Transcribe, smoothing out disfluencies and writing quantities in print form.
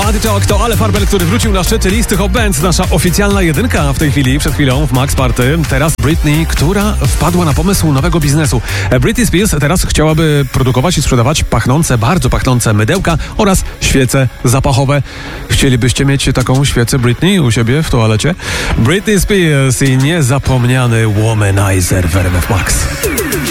Party Talk to Ale Farbel, który wrócił na szczyty listy Hot Bands. Nasza oficjalna jedynka w tej chwili, przed chwilą w Max Party. Teraz Britney, która wpadła na pomysł nowego biznesu. Britney Spears teraz chciałaby produkować i sprzedawać bardzo pachnące mydełka oraz świece zapachowe. Chcielibyście mieć taką świecę Britney u siebie w toalecie? Britney Spears i niezapomniany Womanizer w RMF Max.